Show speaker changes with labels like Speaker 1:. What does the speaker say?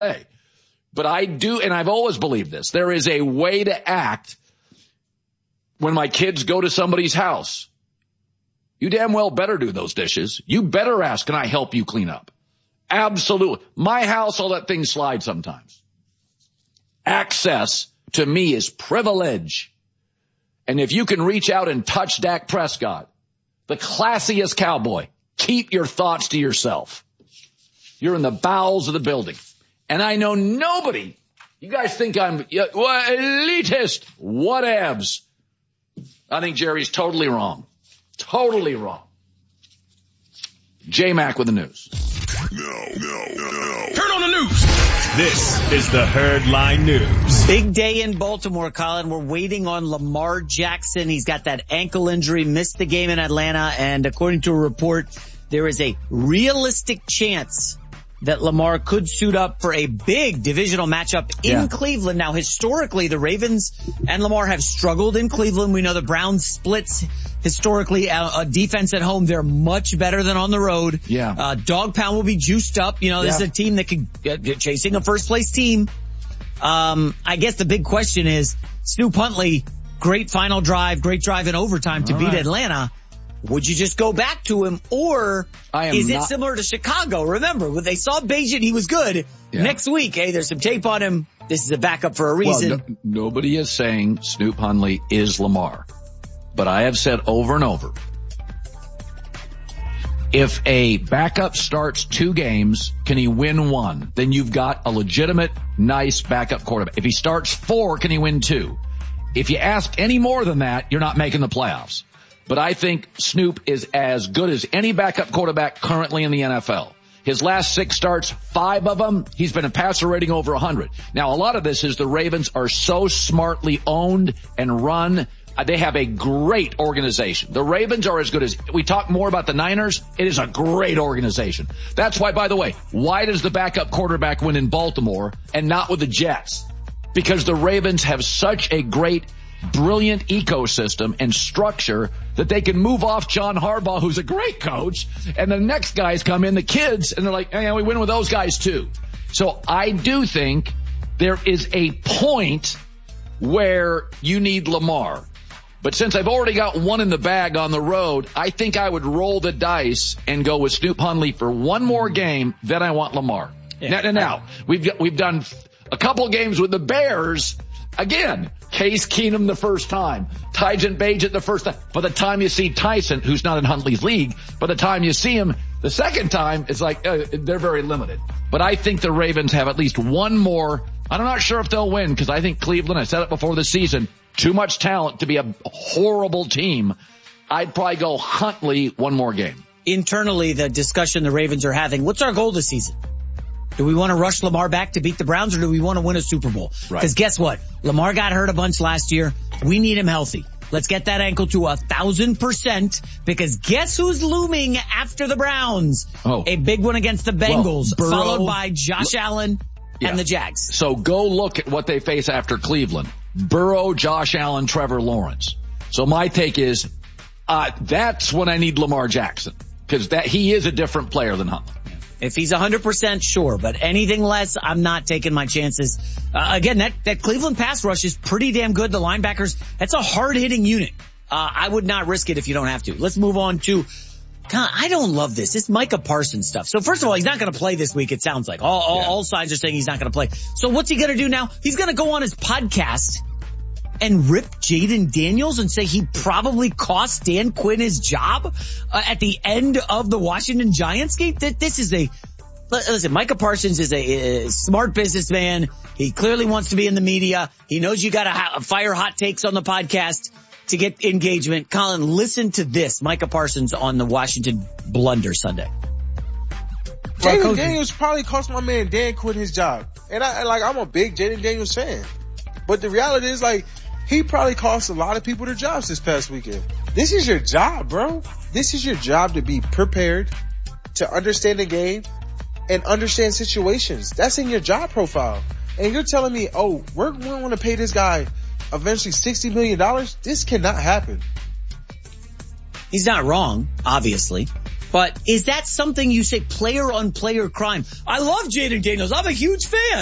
Speaker 1: Hey, but I do, and I've always believed this. There is a way to act when my kids go to somebody's house. You damn well better do those dishes. You better ask, can I help you clean up? Absolutely. My house, I'll let things slide sometimes. Access to me is privilege. And if you can reach out and touch Dak Prescott, the classiest cowboy, keep your thoughts to yourself. You're in the bowels of the building. And I know nobody, you guys think I'm elitist, whatevs. I think Jerry's totally wrong. Totally wrong. J-Mac with the news.
Speaker 2: No. Turn on the news. This is the Herd Line News.
Speaker 3: Big day in Baltimore, Colin. We're waiting on Lamar Jackson. He's got that ankle injury, missed the game in Atlanta, and according to a report, there is a realistic chance that Lamar could suit up for a big divisional matchup in Cleveland. Now, historically, the Ravens and Lamar have struggled in Cleveland. We know the Browns splits historically. Defense at home, they're much better than on the road.
Speaker 1: Yeah.
Speaker 3: Dog pound will be juiced up. This is a team that could chasing a first place team. I guess the big question is Snoop Huntley, great final drive, great drive in overtime to beat Atlanta. Would you just go back to him, or is it similar to Chicago? Remember, when they saw Bagent, he was good. Yeah. Next week, hey, there's some tape on him. This is a backup for a reason.
Speaker 1: Well, nobody is saying Snoop Huntley is Lamar. But I have said over and over, if a backup starts 2 games, can he win 1? Then you've got a legitimate, nice backup quarterback. If he starts 4, can he win 2? If you ask any more than that, you're not making the playoffs. But I think Snoop is as good as any backup quarterback currently in the NFL. His last 6 starts, 5 of them, he's been a passer rating over 100. Now, a lot of this is the Ravens are so smartly owned and run. They have a great organization. The Ravens are as good as, we talk more about the Niners, it is a great organization. That's why, by the way, why does the backup quarterback win in Baltimore and not with the Jets? Because the Ravens have such a great, brilliant ecosystem and structure that they can move off John Harbaugh, who's a great coach, and the next guys come in, the kids, and they're like, hey, we win with those guys too. So I do think there is a point where you need Lamar. But since I've already got 1 in the bag on the road, I think I would roll the dice and go with Snoop Huntley for 1 more game. Then I want Lamar. Yeah. Now, we've done a couple of games with the Bears. Again, Case Keenum the first time, Tyson Bagent the first time. By the time you see Tyson, who's not in Huntley's league, by the time you see him the second time, it's like they're very limited. But I think the Ravens have at least 1 more. I'm not sure if they'll win because I think Cleveland, I said it before the season, too much talent to be a horrible team. I'd probably go Huntley 1 more game.
Speaker 3: Internally, the discussion the Ravens are having, what's our goal this season? Do we want to rush Lamar back to beat the Browns, or do we want to win a Super Bowl? Because guess what? Lamar got hurt a bunch last year. We need him healthy. Let's get that ankle to 1,000%, because guess who's looming after the Browns? A big one against the Bengals, followed by Josh Allen and the Jags.
Speaker 1: So go look at what they face after Cleveland. Burrow, Josh Allen, Trevor Lawrence. So my take is, that's when I need Lamar Jackson, because he is a different player than Huntley.
Speaker 3: If he's 100%, sure, but anything less, I'm not taking my chances. Again, that Cleveland pass rush is pretty damn good. The linebackers, that's a hard-hitting unit. I would not risk it if you don't have to. Let's move on to, I don't love this. It's Micah Parsons stuff. So first of all, he's not going to play this week, it sounds like. All signs are saying he's not going to play. So what's he going to do now? He's going to go on his podcast and rip Jaden Daniels and say he probably cost Dan Quinn his job at the end of the Washington Giants game. Listen, Micah Parsons is a smart businessman. He clearly wants to be in the media. He knows you got to fire hot takes on the podcast to get engagement. Colin, listen to this. Micah Parsons on the Washington Blunder Sunday.
Speaker 4: Jaden Daniels probably cost my man Dan Quinn his job. And I'm a big Jaden Daniels fan. But the reality is, he probably cost a lot of people their jobs this past weekend. This is your job, bro. This is your job to be prepared, to understand the game, and understand situations. That's in your job profile. And you're telling me, we're going to pay this guy eventually $60 million? This cannot happen.
Speaker 3: He's not wrong, obviously. But is that something you say player on player crime? I love Jaden Daniels. I'm a huge fan.